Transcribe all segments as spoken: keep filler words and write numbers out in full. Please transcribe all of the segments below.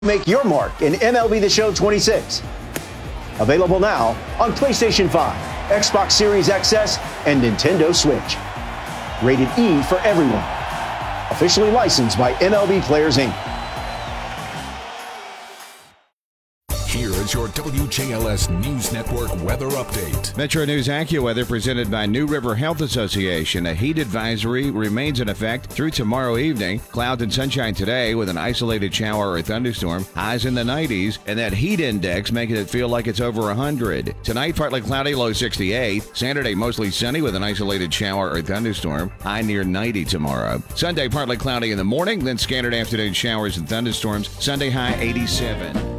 Make your mark in M L B The Show twenty-six. Available now on PlayStation five, Xbox Series X S, and Nintendo Switch. Rated E for everyone. Officially licensed by M L B Players, Incorporated. Here is your W J L S News Network weather update. Metro News AccuWeather presented by New River Health Association. A heat advisory remains in effect through tomorrow evening. Clouds and sunshine today with an isolated shower or thunderstorm. Highs in the nineties, and that heat index making it feel like it's over one hundred. Tonight, partly cloudy, low sixty-eight. Saturday, mostly sunny with an isolated shower or thunderstorm. High near ninety tomorrow. Sunday, partly cloudy in the morning, then scattered afternoon showers and thunderstorms. Sunday, high eighty-seven.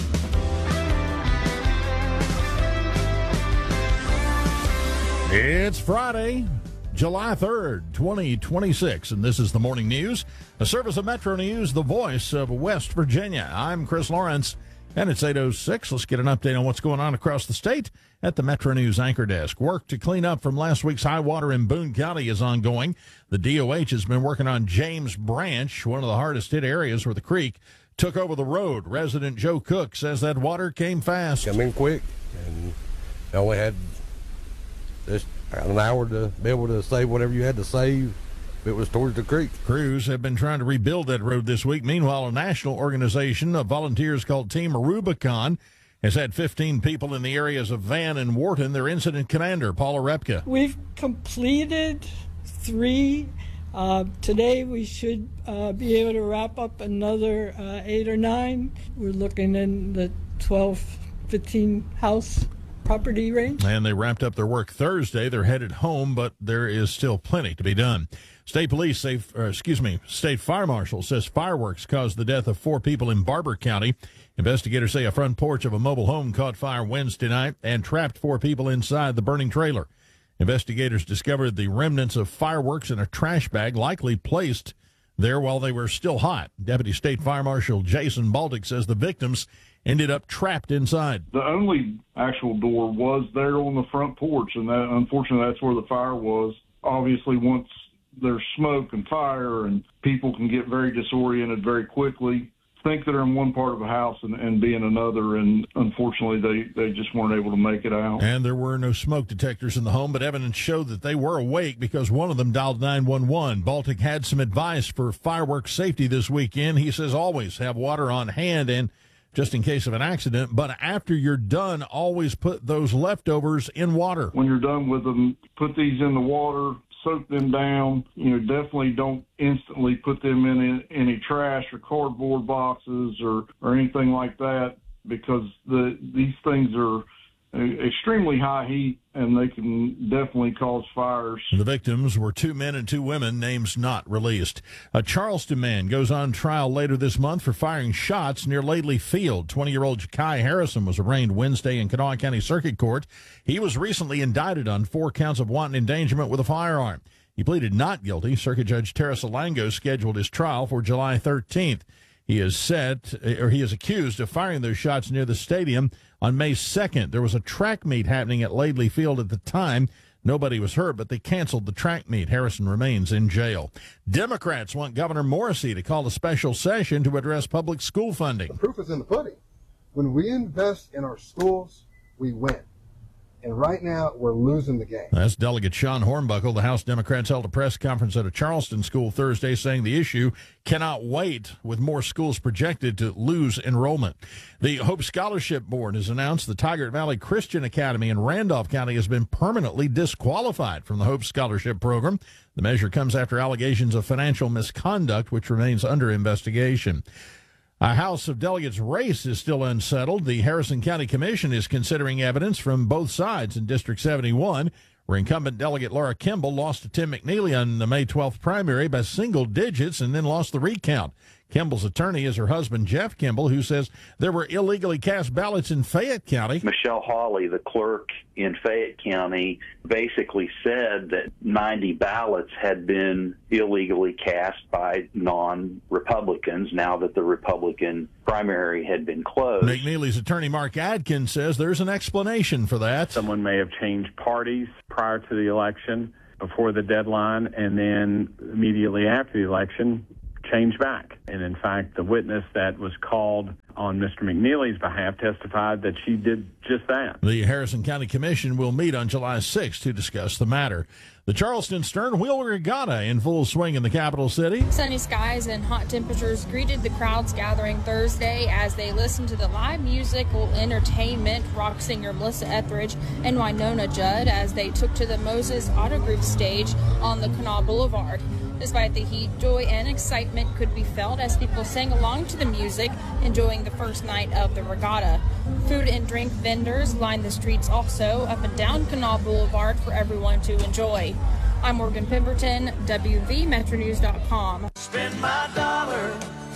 It's Friday, July third, twenty twenty-six, and this is the Morning News, a service of Metro News, the voice of West Virginia. I'm Chris Lawrence, and it's eight oh six. Let's get an update on what's going on across the state at the Metro News Anchor Desk. Work to clean up from last week's high water in Boone County is ongoing. The D O H has been working on James Branch, one of the hardest hit areas where the creek took over the road. Resident Joe Cook says that water came fast. Come in quick, and they only had just an hour to be able to save whatever you had to save. It was towards the creek. Crews have been trying to rebuild that road this week. Meanwhile, a national organization of volunteers called Team Rubicon has had fifteen people in the areas of Van and Wharton. Their incident commander, Paula Repka. We've completed three. Uh, today we should uh, be able to wrap up another uh, eight or nine. We're looking in the twelve, fifteen house property range. And they wrapped up their work Thursday. They're headed home, but there is still plenty to be done. State police say, or excuse me, state fire marshal says fireworks caused the death of four people in Barber County. Investigators say a front porch of a mobile home caught fire Wednesday night and trapped four people inside the burning trailer. Investigators discovered the remnants of fireworks in a trash bag, likely placed there while they were still hot. Deputy State Fire Marshal Jason Baltic says the victims ended up trapped inside. The only actual door was there on the front porch, and that, unfortunately that's where the fire was. Obviously, once there's smoke and fire, and people can get very disoriented very quickly, think that they're in one part of a house and, and be in another, and unfortunately they, they just weren't able to make it out. And there were no smoke detectors in the home, but evidence showed that they were awake because one of them dialed nine one one. Baltic had some advice for fireworks safety this weekend. He says always have water on hand and just in case of an accident, but after you're done, always put those leftovers in water. When you're done with them, put these in the water, soak them down. You know, definitely don't instantly put them in any trash or cardboard boxes or, or anything like that, because the these things are extremely high heat and they can definitely cause fires. The victims were two men and two women, names not released. A Charleston man goes on trial later this month for firing shots near Lately Field. twenty-year-old Ja'Kai Harrison was arraigned Wednesday in Kanawha County Circuit Court. He was recently indicted on four counts of wanton endangerment with a firearm. He pleaded not guilty. Circuit Judge Tara Salango scheduled his trial for July thirteenth. He is set, or he is accused of firing those shots near the stadium on May second. There was a track meet happening at Lately Field at the time. Nobody was hurt, but they canceled the track meet. Harrison remains in jail. Democrats want Governor Morrisey to call a special session to address public school funding. The proof is in the pudding. When we invest in our schools, we win. And right now, we're losing the game. That's Delegate Sean Hornbuckle. The House Democrats held a press conference at a Charleston school Thursday saying the issue cannot wait, with more schools projected to lose enrollment. The Hope Scholarship Board has announced the Tigard Valley Christian Academy in Randolph County has been permanently disqualified from the Hope Scholarship Program. The measure comes after allegations of financial misconduct, which remains under investigation. A House of Delegates race is still unsettled. The Harrison County Commission is considering evidence from both sides in District seventy-one, where incumbent Delegate Laura Kimball lost to Tim McNeely on the May twelfth primary by single digits and then lost the recount. Kimball's attorney is her husband, Jeff Kimball, who says there were illegally cast ballots in Fayette County. Michelle Hawley, the clerk in Fayette County, basically said that ninety ballots had been illegally cast by non-Republicans now that the Republican primary had been closed. McNeely's attorney, Mark Adkins, says there's an explanation for that. Someone may have changed parties prior to the election, before the deadline, and then immediately after the election change back. And in fact, the witness that was called on Mister McNeely's behalf testified that she did just that. The Harrison County Commission will meet on July sixth to discuss the matter. The Charleston Stern Wheel Regatta in full swing in the capital city. Sunny skies and hot temperatures greeted the crowds gathering Thursday as they listened to the live musical entertainment rock singer Melissa Etheridge and Winona Judd as they took to the Moses Auto Group stage on the Canal Boulevard. Despite the heat, joy and excitement could be felt as people sang along to the music, enjoying the first night of the regatta. Food and drink vendors lined the streets also up and down Canal Boulevard for everyone to enjoy. I'm Morgan Pemberton, W V Metro News dot com. Spend my dollar,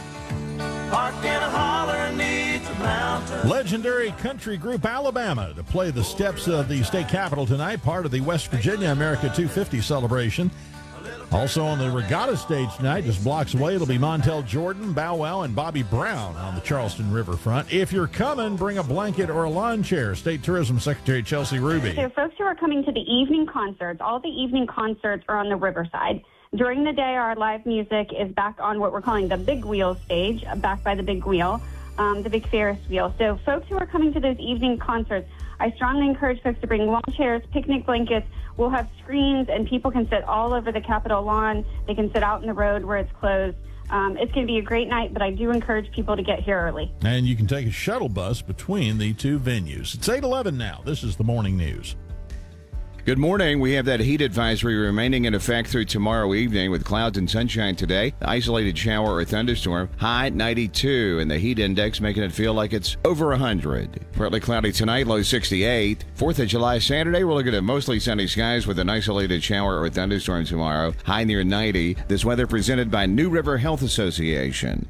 park in a holler neath the mountain. Legendary country group Alabama to play the steps of the state capitol tonight, part of the West Virginia America two fifty celebration. Also on the regatta stage tonight, just blocks away, it'll be Montel Jordan, Bow Wow, and Bobby Brown on the Charleston riverfront. If you're coming, bring a blanket or a lawn chair. State Tourism Secretary Chelsea Ruby. So folks who are coming to the evening concerts, all the evening concerts are on the riverside. During the day, our live music is back on what we're calling the Big Wheel stage, back by the Big Wheel, um, the big Ferris wheel. So folks who are coming to those evening concerts, I strongly encourage folks to bring lawn chairs, picnic blankets. We'll have screens, and people can sit all over the Capitol lawn. They can sit out in the road where it's closed. Um, it's going to be a great night, but I do encourage people to get here early. And you can take a shuttle bus between the two venues. It's eight eleven now. This is the morning news. Good morning. We have that heat advisory remaining in effect through tomorrow evening with clouds and sunshine today. Isolated shower or thunderstorm. High ninety-two, and the heat index making it feel like it's over one hundred. Partly cloudy tonight, low sixty-eight. fourth of July Saturday, we're looking at mostly sunny skies with an isolated shower or thunderstorm tomorrow. High near ninety. This weather presented by New River Health Association.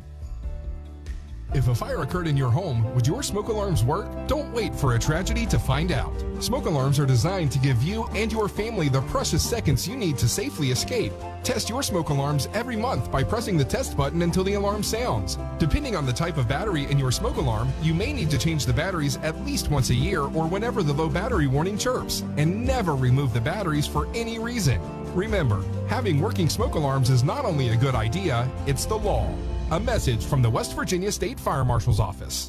If a fire occurred in your home, would your smoke alarms work? Don't wait for a tragedy to find out. Smoke alarms are designed to give you and your family the precious seconds you need to safely escape. Test your smoke alarms every month by pressing the test button until the alarm sounds. Depending on the type of battery in your smoke alarm, you may need to change the batteries at least once a year or whenever the low battery warning chirps. And never remove the batteries for any reason. Remember, having working smoke alarms is not only a good idea, it's the law. A message from the West Virginia State Fire Marshal's Office.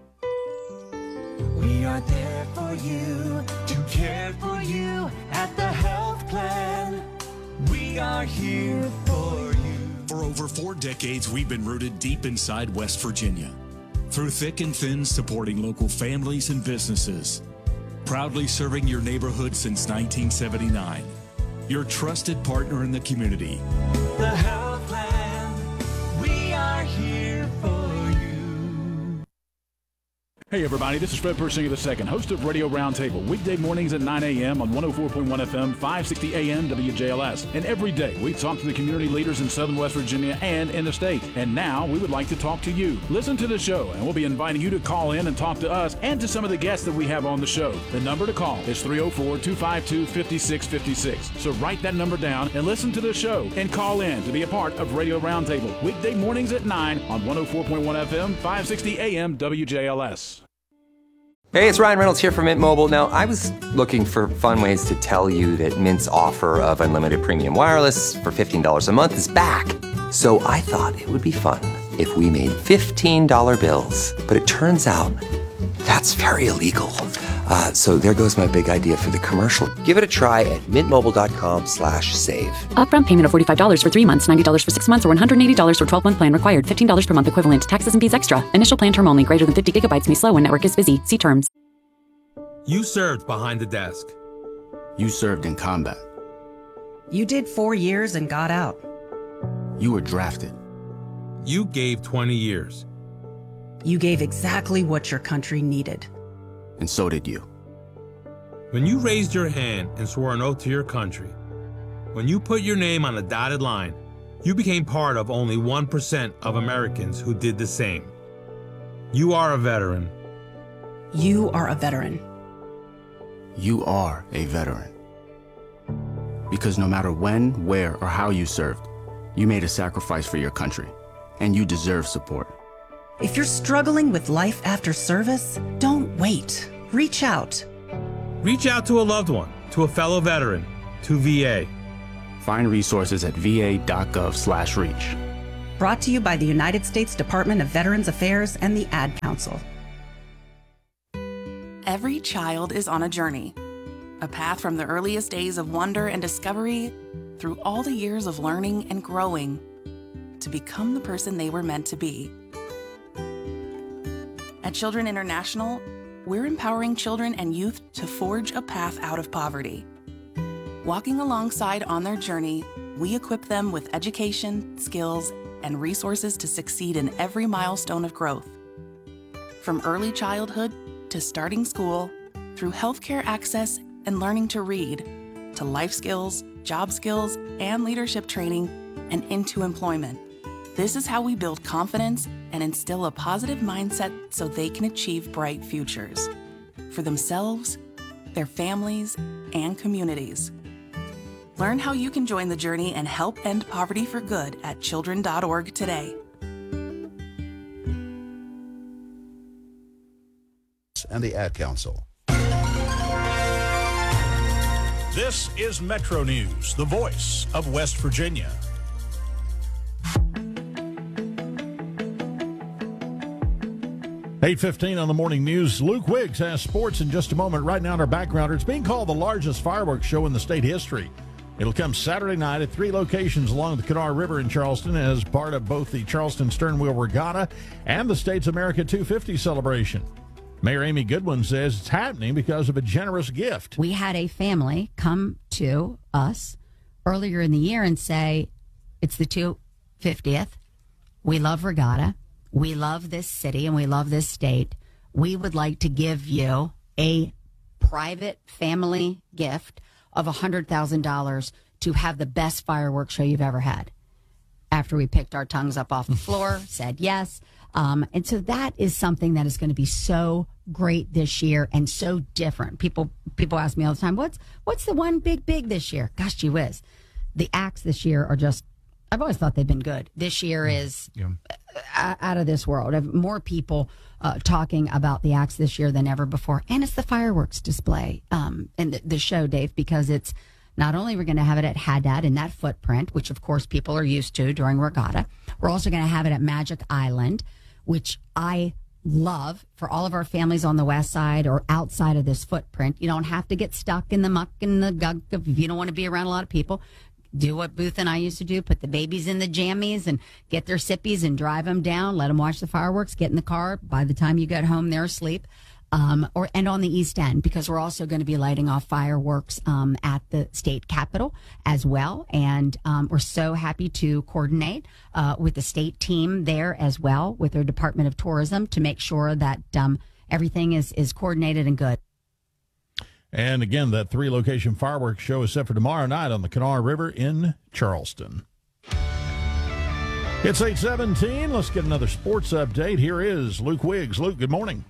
We are there for you, to care for you at the health plan. We are here for you. For over four decades, we've been rooted deep inside West Virginia. Through thick and thin, supporting local families and businesses. Proudly serving your neighborhood since nineteen seventy-nine. Your trusted partner in the community. The health plan. We are here for you. Hey everybody, this is Fred Persinger the second, host of Radio Roundtable, weekday mornings at nine a.m. on one oh four point one F M, five sixty A M W J L S. And every day we talk to the community leaders in Southern West Virginia and in the state. And now we would like to talk to you. Listen to the show, and we'll be inviting you to call in and talk to us and to some of the guests that we have on the show. The number to call is three oh four, two five two, five six five six. So write that number down and listen to the show and call in to be a part of Radio Roundtable, weekday mornings at nine on one oh four point one F M, five sixty A M W J L S. Hey, it's Ryan Reynolds here from Mint Mobile. Now, I was looking for fun ways to tell you that Mint's offer of unlimited premium wireless for fifteen dollars a month is back. So I thought it would be fun if we made fifteen dollar bills. But it turns out that's very illegal. Uh, so there goes my big idea for the commercial. Give it a try at mintmobile.com slash save. Upfront payment of forty-five dollars for three months, ninety dollars for six months, or one hundred eighty dollars for twelve-month plan required. fifteen dollars per month equivalent. Taxes and fees extra. Initial plan term only. Greater than fifty gigabytes may slow when network is busy. See terms. You served behind the desk. You served in combat. You did four years and got out. You were drafted. You gave twenty years. You gave exactly what your country needed. And so did you. When you raised your hand and swore an oath to your country, when you put your name on a dotted line, you became part of only one percent of Americans who did the same. You are a veteran. You are a veteran. You are a veteran. Because no matter when, where, or how you served, you made a sacrifice for your country, and you deserve support. If you're struggling with life after service, don't wait. Reach out. Reach out to a loved one, to a fellow veteran, to V A. Find resources at va.gov slash reach. Brought to you by the United States Department of Veterans Affairs and the Ad Council. Every child is on a journey, a path from the earliest days of wonder and discovery through all the years of learning and growing to become the person they were meant to be. At Children International, we're empowering children and youth to forge a path out of poverty. Walking alongside on their journey, we equip them with education, skills, and resources to succeed in every milestone of growth. From early childhood to starting school, through healthcare access and learning to read, to life skills, job skills, and leadership training, and into employment. This is how we build confidence and instill a positive mindset so they can achieve bright futures for themselves, their families, and communities. Learn how you can join the journey and help end poverty for good at children dot org today. And the Ad Council. This is Metro News, the voice of West Virginia. eight fifteen on the morning news. Luke Wiggs has sports in just a moment. Right now in our background, it's being called the largest fireworks show in the state history. It'll come Saturday night at three locations along the Kanawha River in Charleston as part of both the Charleston Stern Wheel Regatta and the state's America two fifty celebration. Mayor Amy Goodwin says it's happening because of a generous gift. We had a family come to us earlier in the year and say, it's the two fiftieth. We love Regatta. We love this city and we love this state. We would like to give you a private family gift of one hundred thousand dollars to have the best fireworks show you've ever had. After we picked our tongues up off the floor, said yes. Um, and so that is something that is going to be so great this year and so different. People people ask me all the time, what's what's the one big, big this year? Gosh, gee whiz. The acts this year are just, I've always thought they've been good. This year is yeah. out of this world. I have more people uh, talking about the acts this year than ever before. And it's the fireworks display um, and the, the show, Dave, because it's not only we're going to have it at Haddad in that footprint, which of course people are used to during Regatta. We're also going to have it at Magic Island, which I love for all of our families on the west side or outside of this footprint. You don't have to get stuck in the muck and the gunk if you don't want to be around a lot of people. Do what Booth and I used to do, put the babies in the jammies and get their sippies and drive them down, let them watch the fireworks, get in the car. By the time you get home, they're asleep. Um, or and on the East End, because we're also going to be lighting off fireworks um, at the state capitol as well. And um, we're so happy to coordinate uh, with the state team there as well, with their Department of Tourism, to make sure that um, everything is, is coordinated and good. And again, that three-location fireworks show is set for tomorrow night on the Kanawha River in Charleston. It's eight seventeen. Let's get another sports update. Here is Luke Wiggs. Luke, good morning.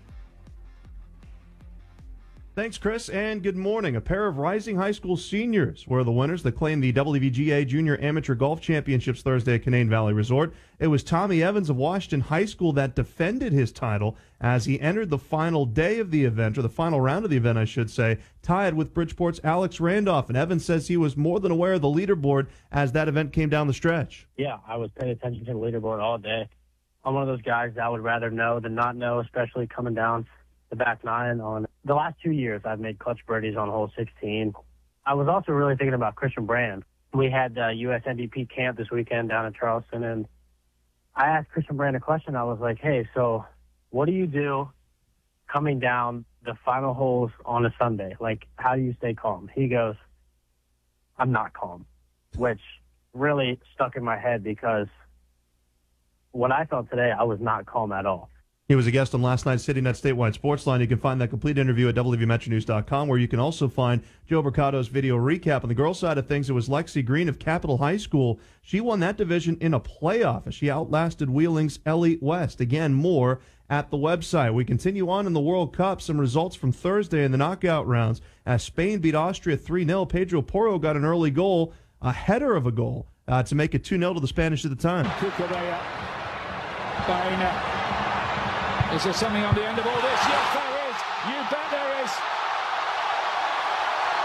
Thanks, Chris, and good morning. A pair of rising high school seniors were the winners that claimed the W V G A Junior Amateur Golf Championships Thursday at Canaan Valley Resort. It was Tommy Evans of Washington High School that defended his title as he entered the final day of the event, or the final round of the event, I should say, tied with Bridgeport's Alex Randolph. And Evans says he was more than aware of the leaderboard as that event came down the stretch. Yeah, I was paying attention to the leaderboard all day. I'm one of those guys that would rather know than not know, especially coming down the back nine. On the last two years, I've made clutch birdies on hole sixteen. I was also really thinking about Christian Brand. We had uh, U S M V P camp this weekend down in Charleston, and I asked Christian Brand a question. I was like, hey, so what do you do coming down the final holes on a Sunday? Like, how do you stay calm? He goes, I'm not calm, which really stuck in my head because what I felt today, I was not calm at all. He was a guest on last night's City Net Statewide Sportsline. You can find that complete interview at W V Metro News dot com, where you can also find Joe Mercado's video recap. On the girls' side of things, it was Lexi Green of Capital High School. She won that division in a playoff as she outlasted Wheeling's Ellie West. Again, more at the website. We continue on in the World Cup. Some results from Thursday in the knockout rounds. As Spain beat Austria three nil, Pedro Porro got an early goal, a header of a goal, uh, to make it two nil to the Spanish at the time. Cucurella. Baena. Is there something on the end of all this? Yes, there is. You bet there is.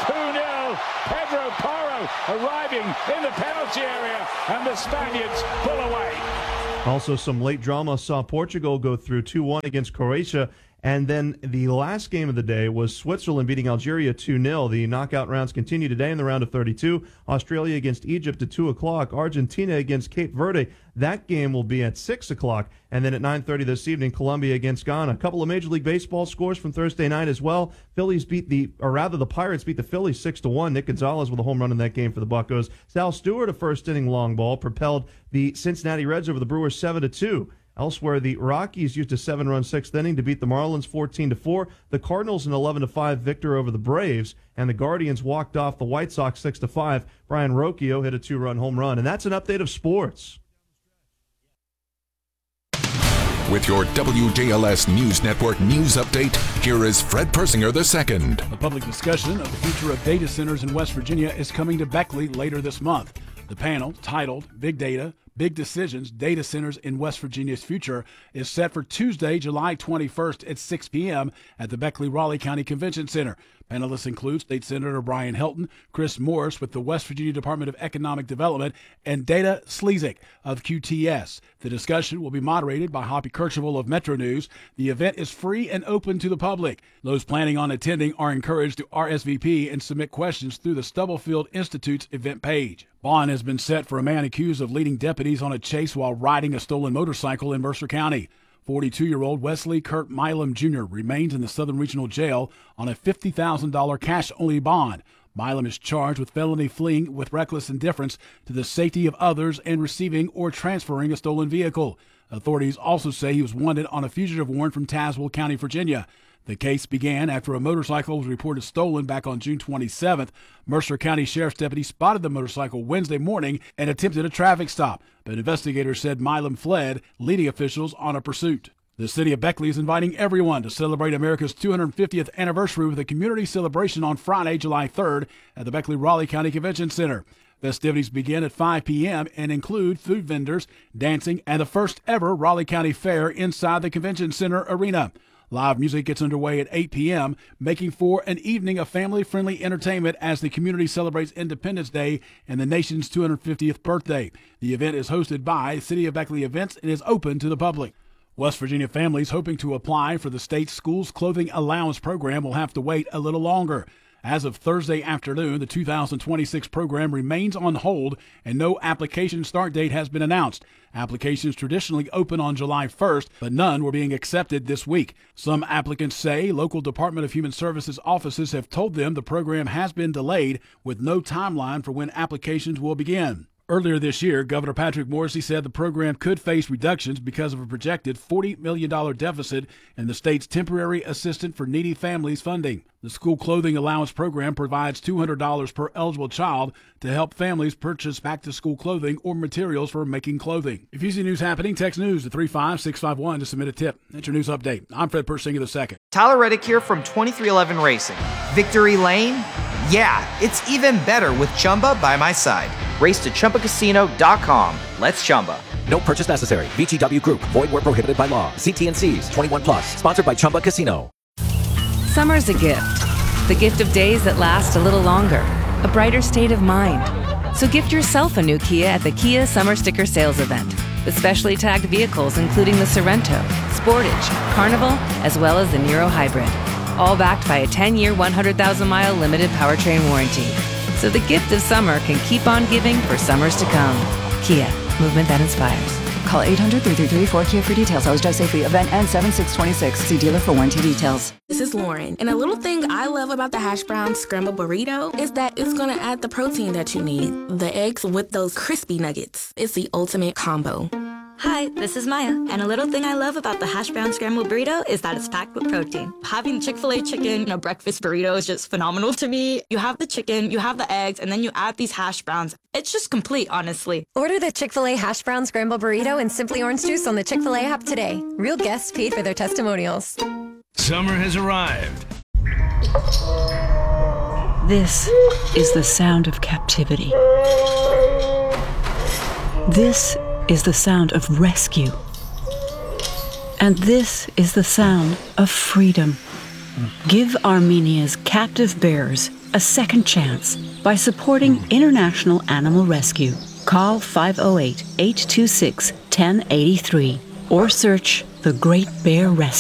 two nil. Pedro Porro arriving in the penalty area, and the Spaniards pull away. Also, some late drama saw Portugal go through two one against Croatia. And then the last game of the day was Switzerland beating Algeria two nil. The knockout rounds continue today in the round of thirty-two. Australia against Egypt at two o'clock. Argentina against Cape Verde. That game will be at six o'clock. And then at nine thirty this evening, Colombia against Ghana. A couple of Major League Baseball scores from Thursday night as well. Phillies beat the, or rather the Pirates beat the Phillies six to one. Nick Gonzalez with a home run in that game for the Buccos. Sal Stewart, a first-inning long ball, propelled the Cincinnati Reds over the Brewers seven to two. Elsewhere, the Rockies used a seven-run sixth inning to beat the Marlins fourteen to four. The Cardinals an eleven to five victor over the Braves, and the Guardians walked off the White Sox six to five. Brian Rocchio hit a two-run home run, and that's an update of sports. With your W J L S News Network news update, here is Fred Persinger the second. A public discussion of the future of data centers in West Virginia is coming to Beckley later this month. The panel, titled Big Data, Big Decisions, Data Centers in West Virginia's Future, is set for Tuesday, July twenty-first at six p.m. at the Beckley-Raleigh County Convention Center. Panelists include State Senator Brian Helton, Chris Morris with the West Virginia Department of Economic Development, and Data Slezik of Q T S. The discussion will be moderated by Hoppy Kercheval of Metro News. The event is free and open to the public. Those planning on attending are encouraged to R S V P and submit questions through the Stubblefield Institute's event page. Bond has been set for a man accused of leading deputies on a chase while riding a stolen motorcycle in Mercer County. forty-two-year-old Wesley Kurt Milam Junior remains in the Southern Regional Jail on a fifty thousand dollars cash-only bond. Milam is charged with felony fleeing with reckless indifference to the safety of others and receiving or transferring a stolen vehicle. Authorities also say he was wanted on a fugitive warrant from Tazewell County, Virginia. The case began after a motorcycle was reported stolen back on June twenty-seventh. Mercer County Sheriff's deputy spotted the motorcycle Wednesday morning and attempted a traffic stop, but investigators said Milam fled, leading officials on a pursuit. The city of Beckley is inviting everyone to celebrate America's two hundred fiftieth anniversary with a community celebration on Friday, July third at the Beckley-Raleigh County Convention Center. Festivities begin at five p.m. and include food vendors, dancing, and the first ever Raleigh County Fair inside the Convention Center arena. Live music gets underway at eight p.m., making for an evening of family-friendly entertainment as the community celebrates Independence Day and the nation's two hundred fiftieth birthday. The event is hosted by City of Beckley Events and is open to the public. West Virginia families hoping to apply for the state's Schools Clothing Allowance program will have to wait a little longer. As of Thursday afternoon, the two thousand twenty-six program remains on hold and no application start date has been announced. Applications traditionally open on July first, but none were being accepted this week. Some applicants say local Department of Human Services offices have told them the program has been delayed with no timeline for when applications will begin. Earlier this year, Governor Patrick Morrisey said the program could face reductions because of a projected forty million dollars deficit in the state's temporary assistance for needy families funding. The School Clothing Allowance program provides two hundred dollars per eligible child to help families purchase back-to-school clothing or materials for making clothing. If you see news happening, text news to three five six five one to submit a tip. That's your news update. I'm Fred Persinger the second. Tyler Reddick here from twenty-three eleven Racing. Victory Lane? Yeah, it's even better with Chumba by my side. Race to Chumba Casino dot com. Let's Chumba. No purchase necessary. V G W Group. Void where prohibited by law. See T and C's. twenty-one plus. Sponsored by Chumba Casino. Summer's a gift. The gift of days that last a little longer. A brighter state of mind. So gift yourself a new Kia at the Kia Summer Sticker Sales Event. With specially tagged vehicles including the Sorrento, Sportage, Carnival, as well as the Niro Hybrid. All backed by a ten-year, one hundred thousand mile limited powertrain warranty. So the gift of summer can keep on giving for summers to come. Kia, movement that inspires. Call eight hundred, three three three, four Kia for details. Always drive safely. Event ends seven six twenty-six. See dealer for warranty details. This is Lauren, and a little thing I love about the hash brown scrambled burrito is that it's going to add the protein that you need. The eggs with those crispy nuggets. It's the ultimate combo. Hi, this is Maya, and a little thing I love about the hash brown scrambled burrito is that it's packed with protein. Having Chick-fil-A chicken in a breakfast burrito is just phenomenal to me. You have the chicken, you have the eggs, and then you add these hash browns. It's just complete, honestly. Order the Chick-fil-A hash brown scrambled burrito and Simply Orange Juice on the Chick-fil-A app today. Real guests paid for their testimonials. Summer has arrived. This is the sound of captivity. This is the sound of rescue. And this is the sound of freedom. Give Armenia's captive bears a second chance by supporting International Animal Rescue. Call five oh eight, eight two six, one oh eight three or search The Great Bear Rescue.